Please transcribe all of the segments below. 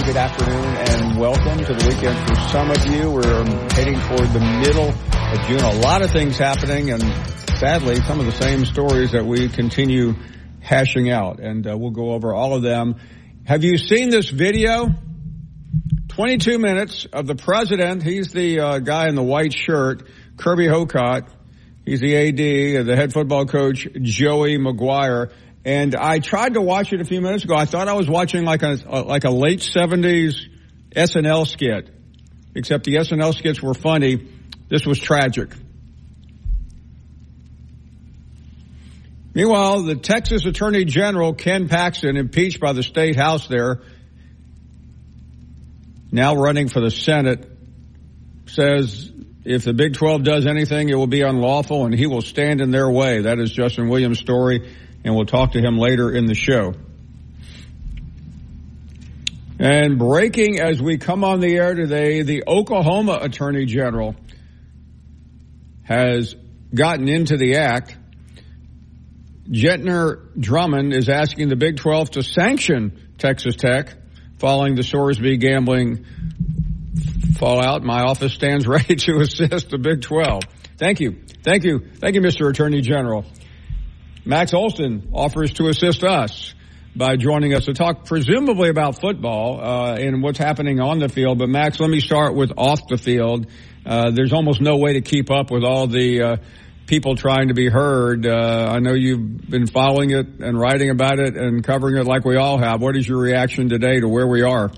good afternoon, and welcome to the weekend for some of you. We're heading toward the middle of June. A lot of things happening, and sadly, some of the same stories that we continue hashing out, and we'll go over all of them. Have you seen this video? 22 minutes of the president. He's the guy in the white shirt, Kirby Hocutt. He's the AD, the head football coach, Joey McGuire. And I tried to watch it a few minutes ago. I thought I was watching like a late 70s SNL skit, except the SNL skits were funny. This was tragic. Meanwhile, the Texas Attorney General, Ken Paxton, impeached by the state house there, now running for the Senate, says if the Big 12 does anything, it will be unlawful, and he will stand in their way. That is Justin Williams' story, and we'll talk to him later in the show. And breaking as we come on the air today, the Oklahoma Attorney General has gotten into the act. Gentner Drummond is asking the Big 12 to sanction Texas Tech following the Sorsby gambling fallout. My office stands ready to assist the Big 12. Thank you, Mr. Attorney General. Max Olson offers to assist us by joining us to talk presumably about football and what's happening on the field. But Max, let me start with off the field. There's almost no way to keep up with all the people trying to be heard. I know you've been following it and writing about it and covering it like we all have. What is your reaction today to where we are?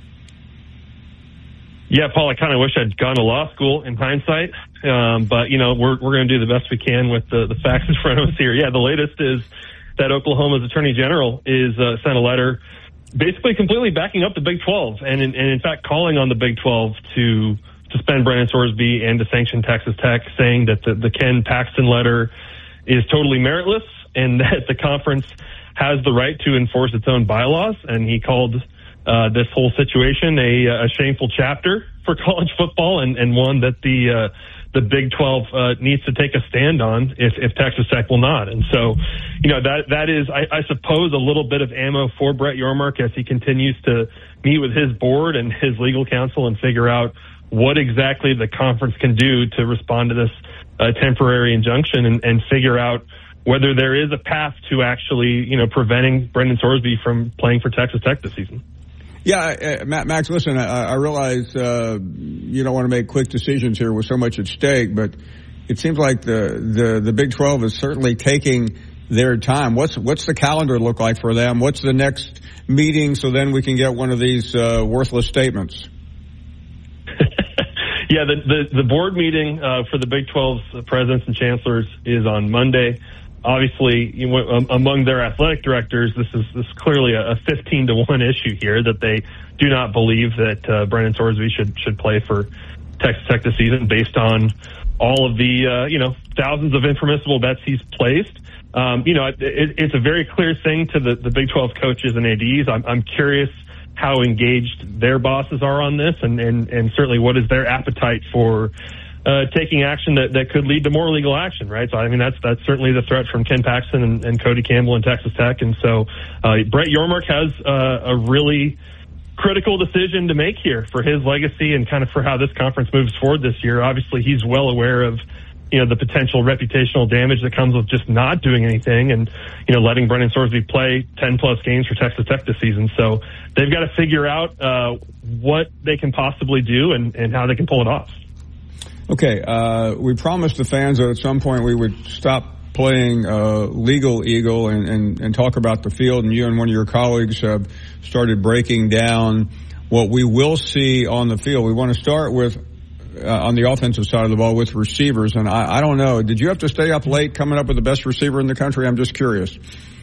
Yeah, Paul, I kind of wish I'd gone to law school in hindsight. But, you know, we're going to do the best we can with the facts in front of us here. Yeah, the latest is that Oklahoma's Attorney General is sent a letter basically completely backing up the Big 12 and in fact calling on the Big 12 to suspend Brennan Sorsby and to sanction Texas Tech, saying that the Ken Paxton letter is totally meritless and that the conference has the right to enforce its own bylaws. And he called this whole situation a shameful chapter for college football and one that the Big 12 needs to take a stand on if Texas Tech will not. And so, you know, that is, I suppose, a little bit of ammo for Brett Yormark as he continues to meet with his board and his legal counsel and figure out what exactly the conference can do to respond to this temporary injunction and figure out whether there is a path to actually, you know, preventing Brennan Sorsby from playing for Texas Tech this season. Yeah, Max, listen, I realize you don't want to make quick decisions here with so much at stake, but it seems like the Big 12 is certainly taking their time. What's the calendar look like for them? What's the next meeting so then we can get one of these worthless statements? Yeah, the board meeting for the Big 12's presidents and chancellors is on Monday. Obviously, among their athletic directors, this is clearly a 15-1 issue here that they do not believe that Brennan Sorsby should play for Texas Tech this season based on all of the thousands of impermissible bets he's placed. It's a very clear thing to the Big 12 coaches and ADs. I'm curious how engaged their bosses are on this, and certainly what is their appetite for taking action that could lead to more legal action, right? So, I mean, that's certainly the threat from Ken Paxton and Cody Campbell and Texas Tech. And so Brett Yormark has a really critical decision to make here for his legacy and kind of for how this conference moves forward this year. Obviously, he's well aware of, you know, the potential reputational damage that comes with just not doing anything and, you know, letting Brennan Sorsby play 10-plus games for Texas Tech this season. So they've got to figure out what they can possibly do and how they can pull it off. Okay, we promised the fans that at some point we would stop playing Legal Eagle and talk about the field, and you and one of your colleagues have started breaking down what we will see on the field. We want to start with, on the offensive side of the ball, with receivers, and I don't know, did you have to stay up late coming up with the best receiver in the country? I'm just curious.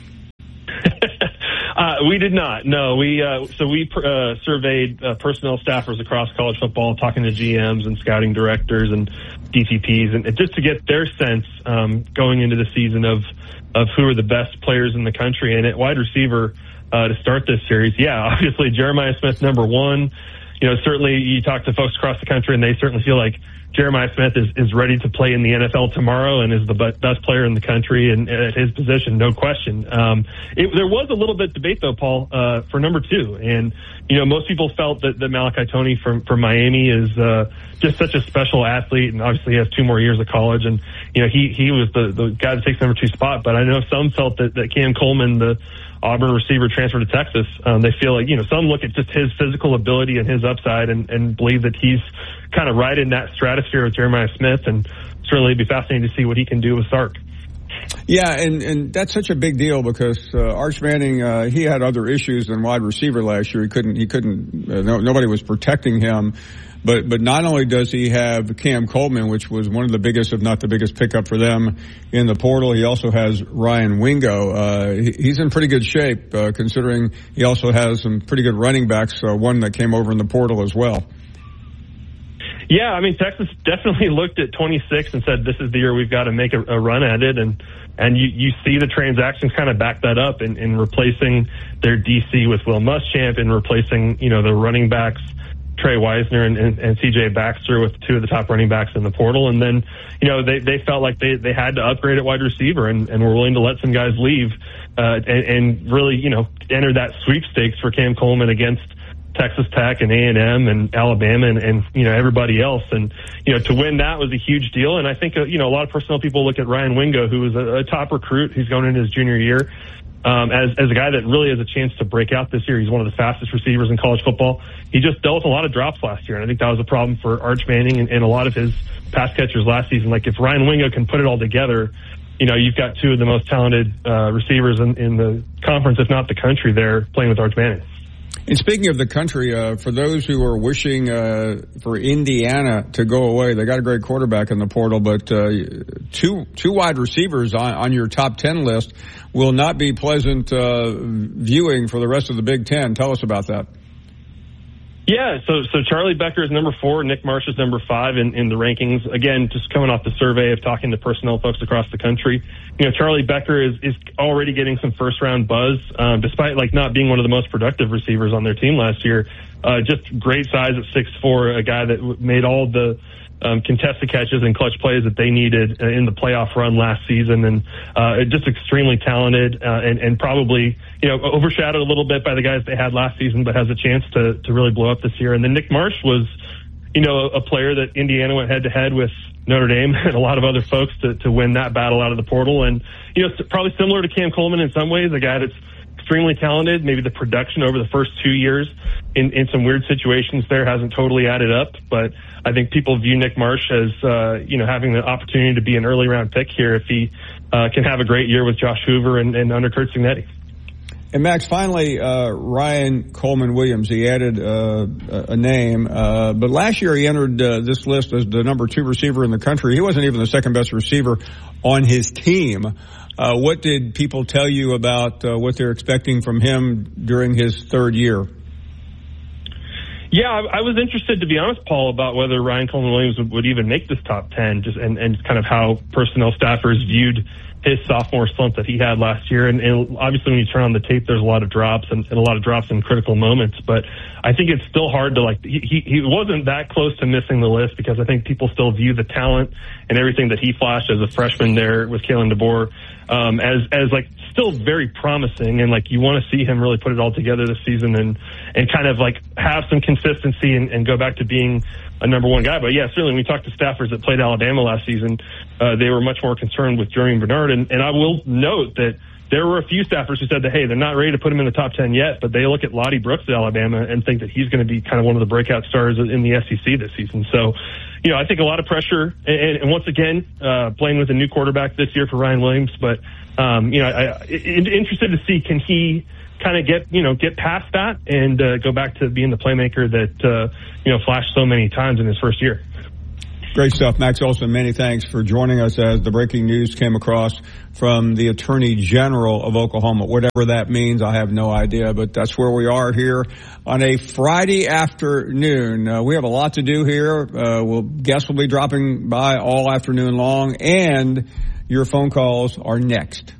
We did not. No, we surveyed personnel staffers across college football, talking to GMs and scouting directors and DTPs, and just to get their sense going into the season of who are the best players in the country. And at wide receiver to start this series, yeah, obviously Jeremiah Smith, number one. certainly you talk to folks across the country and they certainly feel like Jeremiah Smith is ready to play in the NFL tomorrow and is the best player in the country and at his position, no question. There was a little bit of debate, though, Paul, for number 2. And, most people felt that Malachi Toney from Miami is just such a special athlete, and obviously he has 2 more years of college. And, he was the guy that takes number 2 spot. But I know some felt that Cam Coleman, the Auburn receiver, transferred to Texas. They feel like, some look at just his physical ability and his upside and believe that he's kind of right in that stratosphere with Jeremiah Smith, and certainly it'd be fascinating to see what he can do with Sark. Yeah, and that's such a big deal because Arch Manning, he had other issues than wide receiver last year. Nobody was protecting him. But not only does he have Cam Coleman, which was one of the biggest, if not the biggest pickup for them in the portal, he also has Ryan Wingo. He's in pretty good shape, considering he also has some pretty good running backs, one that came over in the portal as well. Yeah, Texas definitely looked at 26 and said, this is the year we've got to make a run at it. And you see the transactions kind of back that up in replacing their DC with Will Muschamp and replacing, the running backs, Trey Wisner and CJ Baxter, with 2 of the top running backs in the portal. And then, they felt like they had to upgrade at wide receiver and were willing to let some guys leave, and really, enter that sweepstakes for Cam Coleman against Texas Tech and A&M and Alabama and everybody else. And, to win that was a huge deal. And I think, a lot of personnel people look at Ryan Wingo, who was a top recruit. He's going into his junior year. As a guy that really has a chance to break out this year. He's one of the fastest receivers in college football. He just dealt with a lot of drops last year, and I think that was a problem for Arch Manning and a lot of his pass catchers last season. Like, if Ryan Wingo can put it all together, you've got 2 of the most talented receivers in the conference, if not the country, there playing with Arch Manning. And speaking of the country, for those who are wishing for Indiana to go away, they got a great quarterback in the portal, but two wide receivers on your top 10 list will not be pleasant viewing for the rest of the Big Ten. Tell us about that. Yeah, so Charlie Becker is number 4, Nick Marsh is number 5 in the rankings. Again, just coming off the survey of talking to personnel folks across the country, Charlie Becker is already getting some first round buzz, despite not being one of the most productive receivers on their team last year. Just great size at 6'4", a guy that made all the contested catches and clutch plays that they needed in the playoff run last season, and just extremely talented and probably overshadowed a little bit by the guys they had last season, but has a chance to really blow up this year. And then Nick Marsh was a player that Indiana went head to head with Notre Dame and a lot of other folks to win that battle out of the portal. And probably similar to Cam Coleman in some ways, a guy that's extremely talented. Maybe the production over the first 2 years in some weird situations there hasn't totally added up, but I think people view Nick Marsh as having the opportunity to be an early round pick here if he can have a great year with Josh Hoover and under Kurt Cignetti. And Max, finally, Ryan Coleman Williams, he added a name, but last year he entered this list as the number 2 receiver in the country. He wasn't even the second best receiver on his team. What did people tell you about what they're expecting from him during his 3rd year? Yeah, I was interested, to be honest, Paul, about whether Ryan Coleman Williams would even make this top 10, and kind of how personnel staffers viewed his sophomore slump that he had last year. And obviously when you turn on the tape, there's a lot of drops and a lot of drops in critical moments. But I think it's still hard to he wasn't that close to missing the list, because I think people still view the talent and everything that he flashed as a freshman there with Kalen DeBoer as still very promising, and you want to see him really put it all together this season and kind of have some consistency and go back to being a number 1 guy. But yeah, certainly when we talked to staffers that played Alabama last season, they were much more concerned with Jermaine Bernard. And I will note that there were a few staffers who said that, hey, they're not ready to put him in the top 10 yet, but they look at Lottie Brooks at Alabama and think that he's going to be kind of one of the breakout stars in the SEC this season. So, I think a lot of pressure, and once again, playing with a new quarterback this year for Ryan Williams. But, I'm interested to see, can he kind of get past that and go back to being the playmaker that, flashed so many times in his first year. Great stuff. Max Olson, many thanks for joining us as the breaking news came across from the Attorney General of Oklahoma. Whatever that means, I have no idea, but that's where we are here on a Friday afternoon. We have a lot to do here. Guests will be dropping by all afternoon long, and your phone calls are next.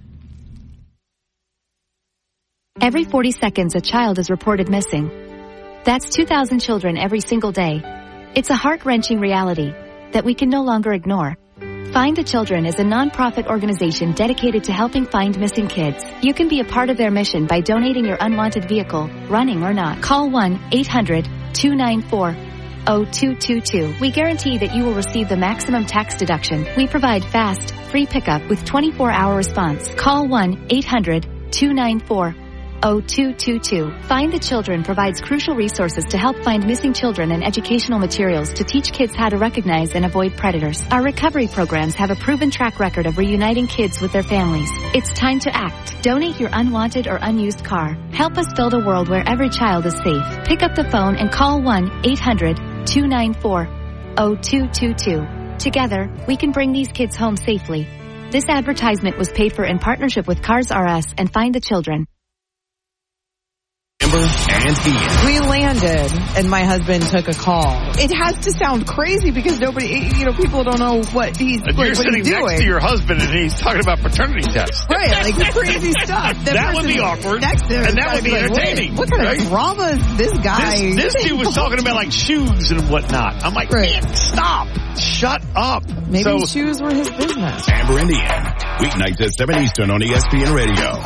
Every 40 seconds, a child is reported missing. That's 2,000 children every single day. It's a heart-wrenching reality that we can no longer ignore. Find the Children is a non-profit organization dedicated to helping find missing kids. You can be a part of their mission by donating your unwanted vehicle, running or not. Call 1-800-294-0222. We guarantee that you will receive the maximum tax deduction. We provide fast, free pickup with 24-hour response. Call 1-800-294-0222. Find the Children provides crucial resources to help find missing children and educational materials to teach kids how to recognize and avoid predators. Our recovery programs have a proven track record of reuniting kids with their families. It's time to act. Donate your unwanted or unused car. Help us build a world where every child is safe. Pick up the phone and call 1-800-294-0222. Together, we can bring these kids home safely. This advertisement was paid for in partnership with Cars R Us and Find the Children. And Ian. We landed, and my husband took a call. It has to sound crazy because nobody, people don't know what he's and you're sitting next to your husband, and he's talking about paternity tests. Right, like the crazy stuff. That would be awkward, and that would be entertaining. What kind of drama is this guy? This dude was talking about like shoes and whatnot. I'm like, man, stop. Shut up. Maybe shoes were his business. Amber and Ian, weeknights at 7 Eastern on ESPN Radio.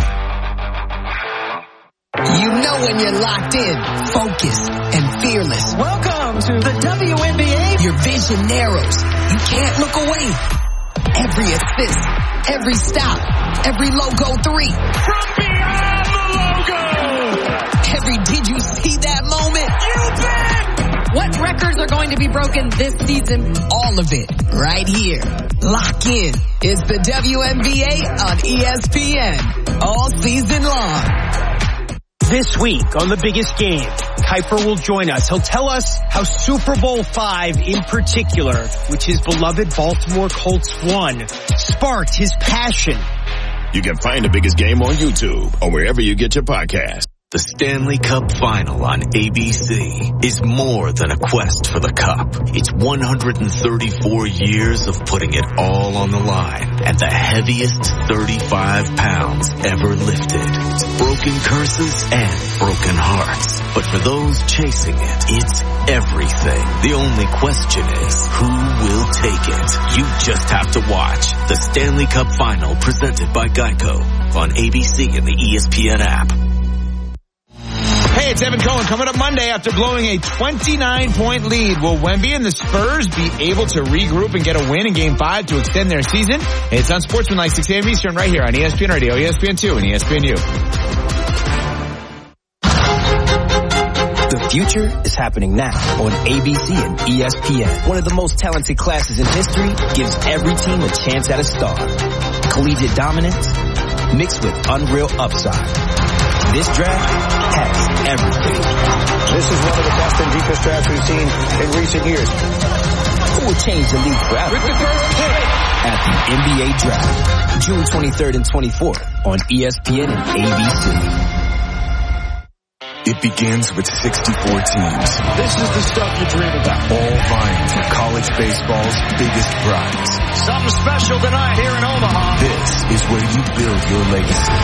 You know when you're locked in, focused, and fearless. Welcome to the WNBA. Your vision narrows. You can't look away. Every assist, every stop, every logo three. From beyond the logo. Every did you see that moment? You bet. What records are going to be broken this season? All of it right here. Lock in. It's the WNBA on ESPN. All season long. This week on The Biggest Game, Kuiper will join us. He'll tell us how Super Bowl V in particular, which his beloved Baltimore Colts won, sparked his passion. You can find The Biggest Game on YouTube or wherever you get your podcast. The Stanley Cup Final on ABC is more than a quest for the cup. It's 134 years of putting it all on the line and the heaviest 35 pounds ever lifted. It's broken curses and broken hearts. But for those chasing it, it's everything. The only question is, who will take it? You just have to watch the Stanley Cup Final presented by Geico on ABC and the ESPN app. Hey, it's Evan Cohen. Coming up Monday after blowing a 29-point lead, will Wemby and the Spurs be able to regroup and get a win in Game 5 to extend their season? It's on Sportsmanlike 6 a.m. Eastern right here on ESPN Radio, ESPN2, and ESPNU. The future is happening now on ABC and ESPN. One of the most talented classes in history gives every team a chance at a star. Collegiate dominance mixed with unreal upside. This draft has everything. This is one of the best and deepest drafts we've seen in recent years. Who will change the league forever? With the first pick at the NBA Draft, June 23rd and 24th on ESPN and ABC. It begins with 64 teams. This is the stuff you dream about. All vying for college baseball's biggest prize. Something special tonight here in Omaha. This is where you build your legacy.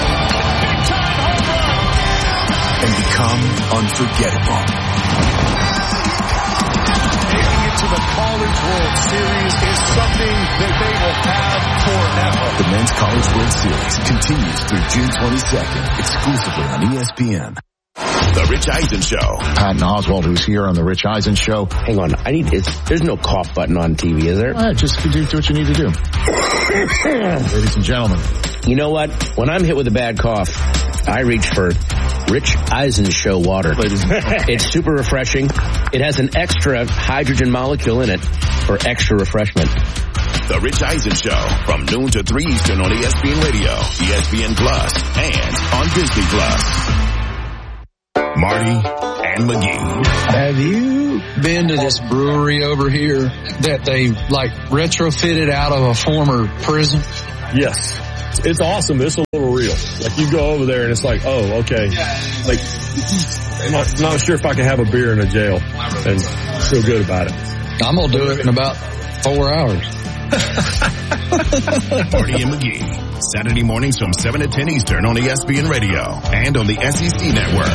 And become unforgettable. Making it to the College World Series is something that they will have forever. The Men's College World Series continues through June 22nd, exclusively on ESPN. The Rich Eisen Show. Patton Oswalt, who's here on The Rich Eisen Show. Hang on, there's no cough button on TV, is there? All right, just do what you need to do. Ladies and gentlemen. You know what? When I'm hit with a bad cough, I reach for Rich Eisen Show water. It's super refreshing. It has an extra hydrogen molecule in it for extra refreshment. The Rich Eisen Show from noon to 3 Eastern on ESPN Radio, ESPN Plus, and on Disney Plus. Marty and McGee. Have you been to this brewery over here that they retrofitted out of a former prison? Yes. It's awesome, but it's a little real. Like you go over there and it's like, oh, okay. Like, I'm not sure if I can have a beer in a jail and feel good about it. I'm going to do it in about 4 hours. Marty and McGee. Saturday mornings from 7 to 10 Eastern on ESPN Radio and on the SEC Network.